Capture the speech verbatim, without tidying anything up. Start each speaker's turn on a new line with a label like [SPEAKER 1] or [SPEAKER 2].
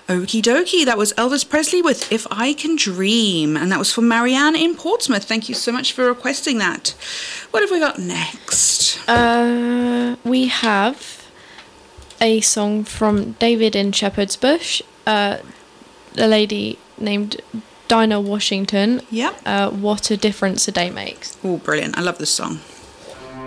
[SPEAKER 1] Okie dokie, that was Elvis Presley with If I Can Dream, and that was from Marianne in Portsmouth. Thank you so much for requesting that. What have we got next?
[SPEAKER 2] Uh, we have a song from David in Shepherd's Bush, uh, a lady named Dinah Washington.
[SPEAKER 1] Yep.
[SPEAKER 2] Uh, What a Difference a Day Makes.
[SPEAKER 1] Oh, brilliant. I love this song.